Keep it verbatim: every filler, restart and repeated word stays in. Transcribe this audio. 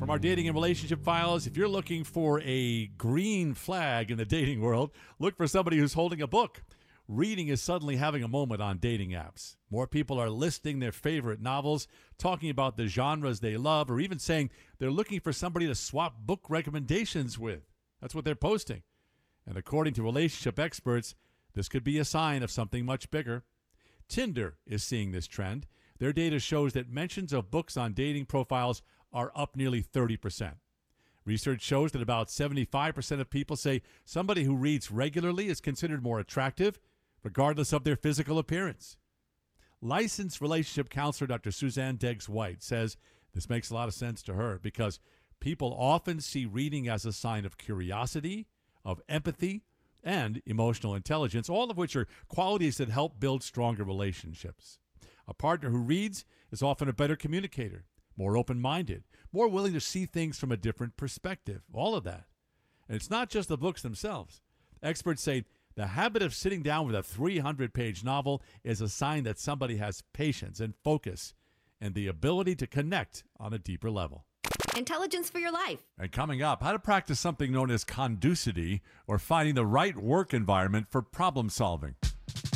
From our dating and relationship files, if you're looking for a green flag in the dating world, look for somebody who's holding a book. Reading is suddenly having a moment on dating apps. More people are listing their favorite novels, talking about the genres they love, or even saying they're looking for somebody to swap book recommendations with. That's what they're posting. And according to relationship experts, this could be a sign of something much bigger. Tinder is seeing this trend. Their data shows that mentions of books on dating profiles are up nearly thirty percent. Research shows that about seventy-five percent of people say somebody who reads regularly is considered more attractive, regardless of their physical appearance. Licensed relationship counselor Doctor Suzanne Deggs-White says this makes a lot of sense to her because people often see reading as a sign of curiosity, of empathy, and emotional intelligence, all of which are qualities that help build stronger relationships. A partner who reads is often a better communicator, more open-minded, more willing to see things from a different perspective, all of that. And it's not just the books themselves. Experts say the habit of sitting down with a three hundred page novel is a sign that somebody has patience and focus and the ability to connect on a deeper level. Intelligence for your life. And coming up, how to practice something known as conducity or finding the right work environment for problem solving.